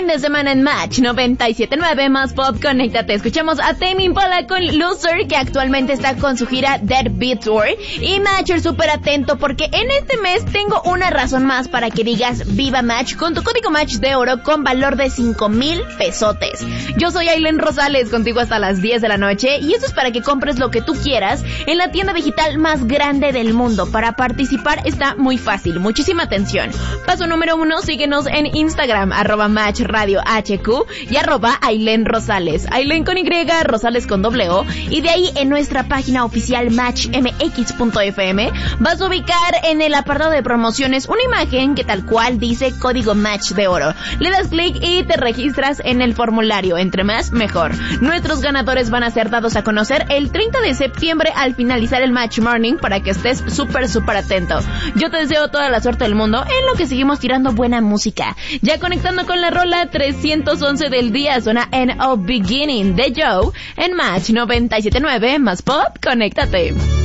fin de semana en Match 97.9 más pop. Conéctate. Escuchamos a Tame Impala con Loser, que actualmente está con su gira Dead Beat Tour. Y Matcher, súper atento porque en este mes tengo una razón más para que digas Viva Match con tu código Match de oro con valor de 5,000 pesotes. Yo soy Ailen Rosales, contigo hasta las 10 de la noche, y esto es para que compres lo que tú quieras en la tienda digital más grande del mundo. Para participar está muy fácil, muchísima atención. Paso número 1, síguenos en Instagram, @MatchRadioHQ y @Ailen Rosales. Ailen con Y, Rosales con O, y de ahí en nuestra página oficial matchmx.fm vas a ubicar en el apartado de promociones una imagen que tal cual dice código Match de oro. Le das clic y te registras en el formulario. Entre más, mejor. Nuestros ganadores van a ser dados a conocer el 30 de septiembre al finalizar el Match Morning, para que estés súper atento. Yo te deseo toda la suerte del mundo en lo que seguimos tirando buena música. Ya conectando con la rola 311 del día, suena No Beginning de Joe en Match 97.9 más pop. Conéctate.